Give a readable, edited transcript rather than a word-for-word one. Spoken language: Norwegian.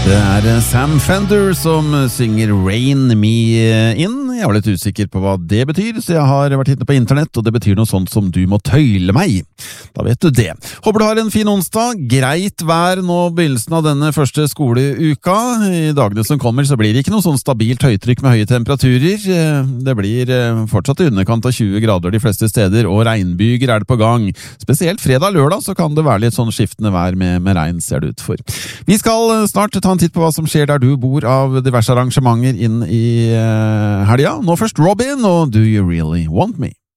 Det Sam Fender som synger Rain Me In. Jeg var litt usikker på hva det betyr, så jeg har vært inne på internett, og det betyr noe sånt som du må tøyle meg. Da vet du det. Håper du har en fin onsdag. Greit vær nå begynnelsen av denne første skoleuka. I dagene som kommer så blir det ikke noe sånn stabilt høytrykk med høye temperaturer. Det blir fortsatt i underkant av 20 grader de fleste steder, og regnbyger det på gang. Spesielt fredag og lørdag så kan det være litt sånn skiftende vær med regn, ser det ut for. Vi skal snart ta en titt på hva som skjer der du bor av diverse arrangementer inn i helga. Nå først Robin og Do You Really Want Me?